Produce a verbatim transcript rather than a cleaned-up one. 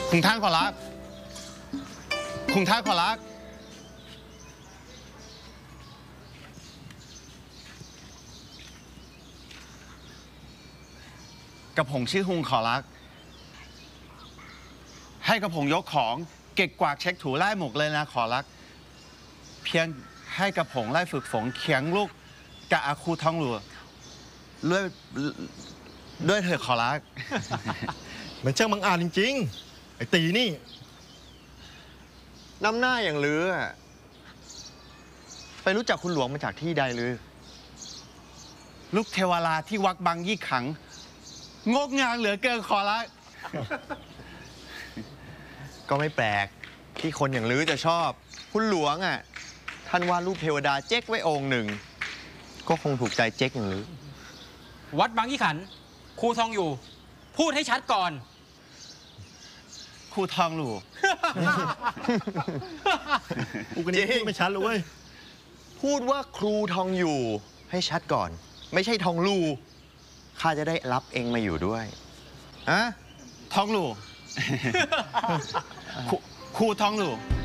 คุณท่านขอรับคุณท่านขอรับกระผมชื่อฮุงขอรักให้กระผมยกของเก็บกวาดเช็คถูไล่หมกเลยนะขอรักเพียงให้กระผมไล่ฝึกฝนเขียงลูกกะอาคูท้องหลัวด้วยด้วยเถอะขอรักมันช่างบังอาจจริงๆไอ้ตีนี่น้ำหน้าอย่างลือไปรู้จักคุณหลวงมาจากที่ใดลือลูกเทวราที่วักบางยี่ขังงกงามเหลือเกินขอรักก็ไม่แปลกที่คนอย่างลือจะชอบคุณหลวงอ่ะท่านวาดรูปเทวดาเจ๊กไว้องค์หนึ่งก็คงถูกใจเจ๊กอย่างลือวัดบางยี่ขันครูทองอยู่ พูดให้ชัดก่อนครูทองหลูกูกันนี้พูดไม่ชัดเลยเว้ยพูดว่าครูทองอยู่ให้ชัดก่อนไม่ใช่ทองลูข้าจะได้รับเองมาอยู่ด้วยฮะทองหลู ครูทองหลู